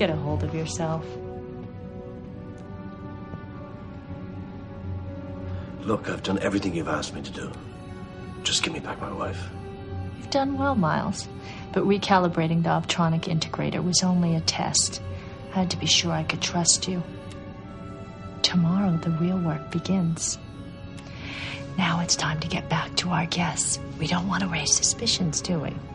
Get a hold of yourself. Look, I've done everything you've asked me to do. Just give me back my wife. You've done well, Miles. But recalibrating the Optronic integrator was only a test. I had to be sure I could trust you. Tomorrow, the real work begins. Now it's time to get back to our guests. We don't want to raise suspicions, do we?